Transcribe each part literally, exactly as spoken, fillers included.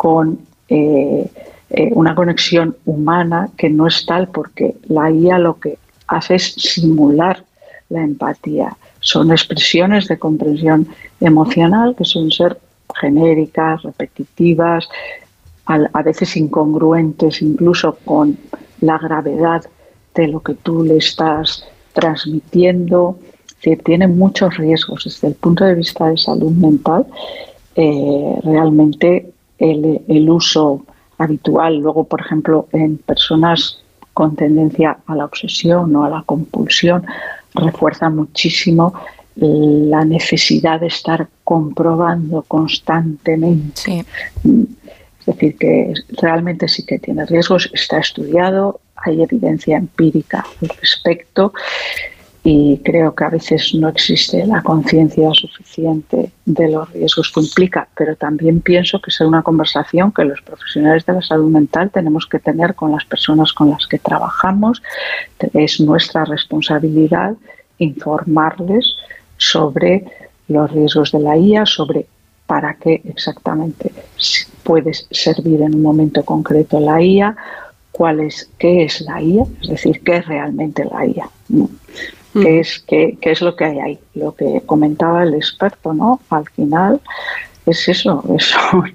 con eh, eh, una conexión humana que no es tal, porque la I A lo que hace es simular la empatía. Son expresiones de comprensión emocional que suelen ser genéricas, repetitivas, a veces incongruentes incluso con la gravedad de lo que tú le estás transmitiendo. Es decir, tiene muchos riesgos desde el punto de vista de salud mental. Eh, realmente el, el uso habitual, luego por ejemplo en personas con tendencia a la obsesión o a la compulsión, refuerza muchísimo la necesidad de estar comprobando constantemente. Sí. Es decir, que realmente sí que tiene riesgos, está estudiado, hay evidencia empírica al respecto y creo que a veces no existe la conciencia suficiente de los riesgos que implica, pero también pienso que es una conversación que los profesionales de la salud mental tenemos que tener con las personas con las que trabajamos. Es nuestra responsabilidad informarles sobre los riesgos de la I A, sobre para qué exactamente puede servir en un momento concreto la I A, cuál es, qué es la I A, es decir, qué es realmente la I A, ¿no? Mm. ¿Qué es, qué, qué es lo que hay ahí? Lo que comentaba el experto, ¿no? Al final es eso, eso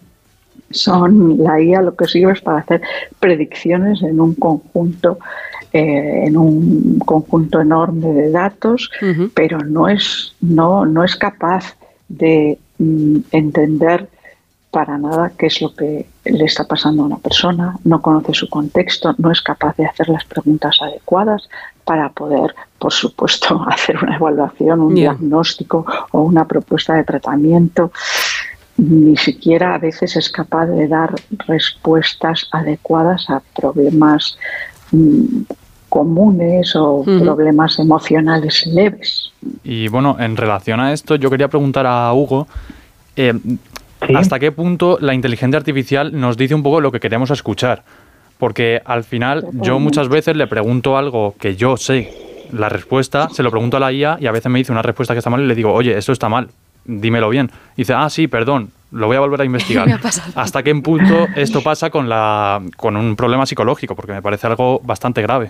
son la I A lo que sirve es para hacer predicciones en un conjunto, eh, en un conjunto enorme de datos, uh-huh. pero no es, no, no es capaz de mm, entender para nada qué es lo que le está pasando a una persona, no conoce su contexto, no es capaz de hacer las preguntas adecuadas para poder, por supuesto, hacer una evaluación, un yeah. diagnóstico o una propuesta de tratamiento. Ni siquiera a veces es capaz de dar respuestas adecuadas a problemas mmm, comunes o uh-huh. problemas emocionales leves. Y bueno, en relación a esto, yo quería preguntar a Hugo, eh, ¿sí? ¿hasta qué punto la inteligencia artificial nos dice un poco lo que queremos escuchar? Porque al final yo muchas veces le pregunto algo que yo sé la respuesta, se lo pregunto a la I A y a veces me dice una respuesta que está mal y le digo, oye, esto está mal, dímelo bien. Y dice, ah, sí, perdón, lo voy a volver a investigar. ¿Hasta qué punto esto pasa con, la, con un problema psicológico? Porque me parece algo bastante grave.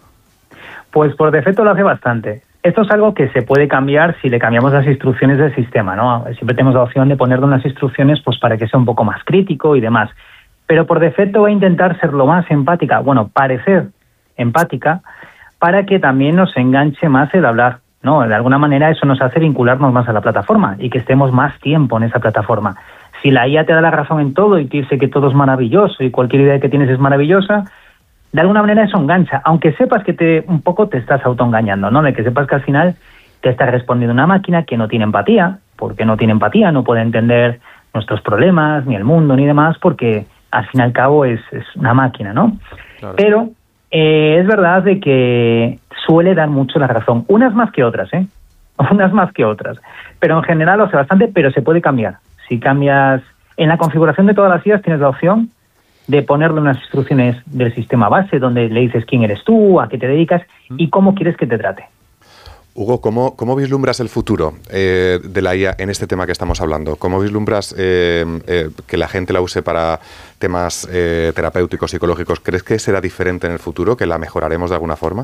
Pues por defecto lo hace bastante. Esto es algo que se puede cambiar si le cambiamos las instrucciones del sistema, ¿no? Siempre tenemos la opción de ponerle unas instrucciones pues para que sea un poco más crítico y demás. Pero por defecto va a intentar ser lo más empática, bueno, parecer empática, para que también nos enganche más el hablar, ¿no? De alguna manera eso nos hace vincularnos más a la plataforma y que estemos más tiempo en esa plataforma. Si la I A te da la razón en todo y te dice que todo es maravilloso y cualquier idea que tienes es maravillosa, de alguna manera eso engancha, aunque sepas que te un poco te estás autoengañando, ¿no? De que sepas que al final te está respondiendo una máquina que no tiene empatía, porque no tiene empatía, no puede entender nuestros problemas, ni el mundo, ni demás, porque al fin y al cabo es, es una máquina, ¿no? Claro. Pero eh, es verdad de que suele dar mucho la razón, unas más que otras, ¿eh? Unas más que otras, pero en general lo hace bastante, pero se puede cambiar. Si cambias en la configuración de todas las I As tienes la opción de ponerle unas instrucciones del sistema base donde le dices quién eres tú, a qué te dedicas y cómo quieres que te trate. Hugo, ¿cómo, cómo vislumbras el futuro eh, de la I A en este tema que estamos hablando? ¿Cómo vislumbras eh, eh, que la gente la use para temas eh, terapéuticos, psicológicos? ¿Crees que será diferente en el futuro, que la mejoraremos de alguna forma?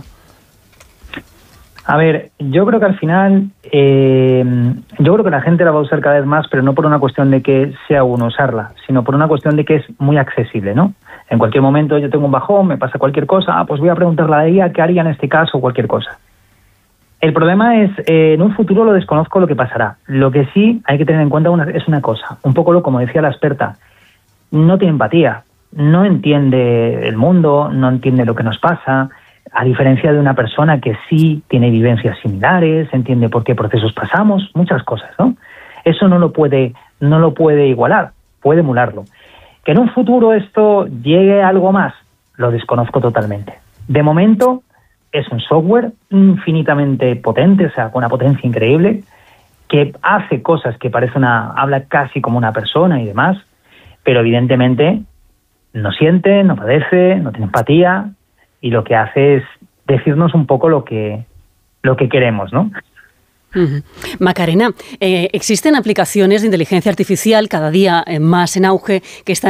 A ver, yo creo que al final, eh, yo creo que la gente la va a usar cada vez más, pero no por una cuestión de que sea uno usarla, sino por una cuestión de que es muy accesible, ¿no? En cualquier momento yo tengo un bajón, me pasa cualquier cosa, ah, pues voy a preguntarle a la I A qué haría en este caso o cualquier cosa. El problema es, eh, en un futuro lo desconozco lo que pasará. Lo que sí hay que tener en cuenta una, es una cosa, un poco lo como decía la experta, no tiene empatía, no entiende el mundo, no entiende lo que nos pasa, a diferencia de una persona que sí tiene vivencias similares, entiende por qué procesos pasamos, muchas cosas, ¿no? Eso no lo puede, no lo puede igualar, puede emularlo. Que en un futuro esto llegue a algo más, lo desconozco totalmente. De momento es un software infinitamente potente, o sea, con una potencia increíble, que hace cosas que parece una, habla casi como una persona y demás, pero evidentemente no siente, no padece, no tiene empatía, y lo que hace es decirnos un poco lo que, lo que queremos, ¿no? Uh-huh. Macarena, eh, existen aplicaciones de inteligencia artificial cada día más en auge que están